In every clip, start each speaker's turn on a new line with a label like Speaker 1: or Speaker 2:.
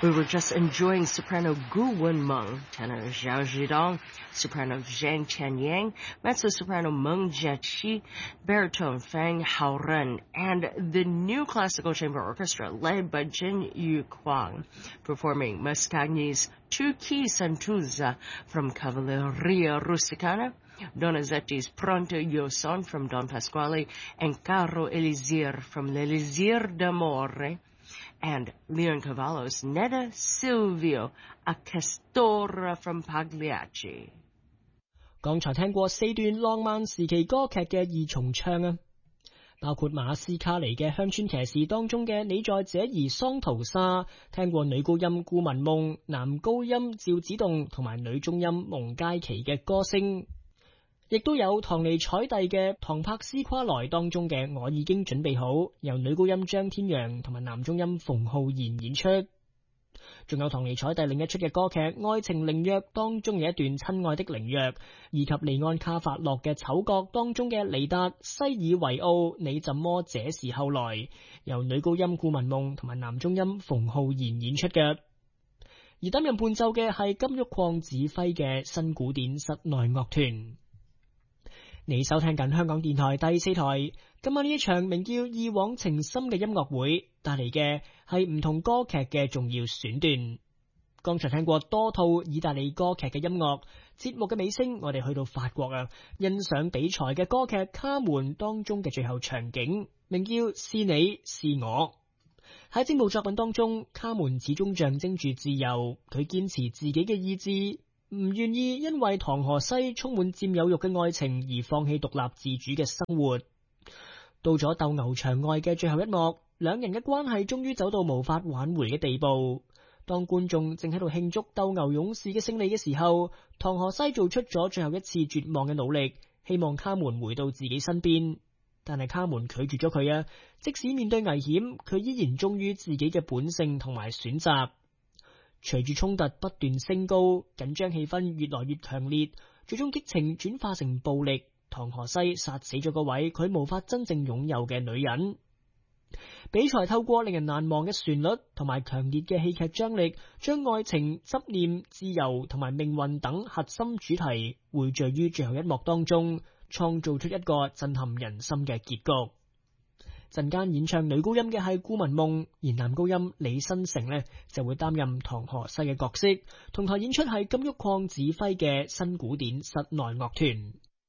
Speaker 1: We were just enjoying soprano Gu Wenmeng, tenor Zhao Zhidong, soprano Zhang Qianyang, mezzo-soprano Meng Jieqi, baritone Fang Haoren, and the new classical chamber orchestra led by Jin Yu Kwang, performing Mascagni's Tu-Chi Santuza from Cavalleria Rusticana, Donizetti's Pronto Io Son from Don Pasquale, and Caro Elisir from L'Elisir d'Amore, and Leoncavallo's Netta Silvio a Castora from Pagliacci。
Speaker 2: 剛才聽過4段浪漫時期歌劇嘅二重唱啊，包括馬斯卡尼嘅鄉村騎士當中嘅你在這兒桑圖沙，聽過女高音顧文夢、男高音趙子棟同埋女中音蒙佳琪嘅歌聲，亦都有唐尼采蒂嘅唐柏斯夸萊當中嘅我已經準備好，由女高音張天陽同埋男中音馮浩然演出。仲有唐尼采蒂另一出嘅歌劇《愛情靈藥》當中有一段親愛的靈藥，以及利安卡法洛嘅丑角當中嘅尼達西爾維奧你怎麼這時候來，由女高音顧文夢同埋男中音馮浩然演出嘅。而擔任伴奏嘅係金玉礦指揮嘅新古典室內樂團。你收聽緊香港電台第4台，今晚呢一場名叫《一往情深》嘅音樂會，帶嚟嘅係唔同歌劇嘅重要選段。剛才聽過多套意大利歌劇嘅音樂，節目嘅尾聲我哋去到法國啊，欣賞比賽嘅歌劇《卡門》當中嘅最後場景，名叫是你是我。喺整部作品當中，卡門始終象徵住自由，佢堅持自己嘅意志，唔願意因為唐荷西充滿佔有欲嘅愛情而放棄獨立自主嘅生活。到咗鬥牛場外嘅最後一幕，兩人嘅關係終於走到無法挽回嘅地步。當觀眾正喺度慶祝鬥牛勇士嘅勝利嘅時候，唐荷西做出咗最後一次絕望嘅努力，希望卡門回到自己身邊。但係卡門拒絕咗佢啊！即使面對危險，佢依然忠於自己嘅本性同埋選擇。隨住衝突不斷升高，緊張氣氛越來越強烈，最終激情轉化成暴力。唐荷西殺死咗個位佢無法真正擁有嘅女人。比賽透過令人難忘嘅旋律同埋強烈嘅戲劇張力，將愛情、執念、自由同埋命運等核心主題匯聚於最後一幕當中，創造出一個震撼人心嘅結局。陣間演唱女高音嘅係顧文夢，而男高音李新成呢就會擔任唐荷西嘅角色。同台演出係金玉礦指揮嘅新古典室內樂團。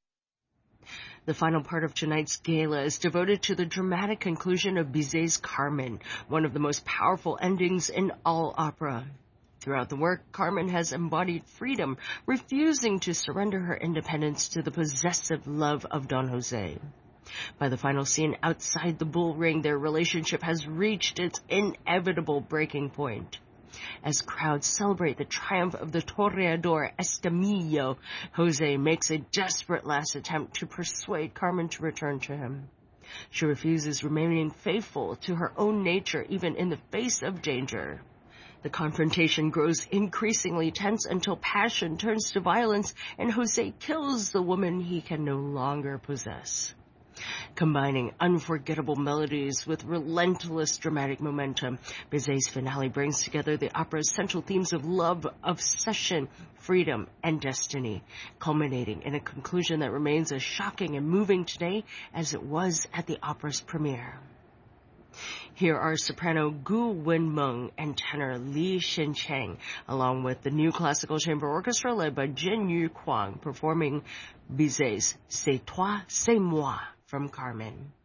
Speaker 1: The final part of tonight's gala is devoted to the dramatic conclusion of Bizet's Carmen, one of the most powerful endings in all opera. Throughout the work, Carmen has embodied freedom, refusing to surrender her independence to the possessive love of Don Jose. By the final scene outside the bull ring, their relationship has reached its inevitable breaking point. As crowds celebrate the triumph of the toreador Escamillo, Jose makes a desperate last attempt to persuade Carmen to return to him. She refuses, remaining faithful to her own nature even in the face of danger. The confrontation grows increasingly tense until passion turns to violence and Jose kills the woman he can no longer possess. Combining unforgettable melodies with relentless dramatic momentum, Bizet's finale brings together the opera's central themes of love, obsession, freedom, and destiny, culminating in a conclusion that remains as shocking and moving today as it was at the opera's premiere. Here are soprano Gu Wenmeng and tenor Li Shencheng, along with the new classical chamber orchestra led by Jin Yu Kwang, performing Bizet's C'est toi, c'est moi from Carmen.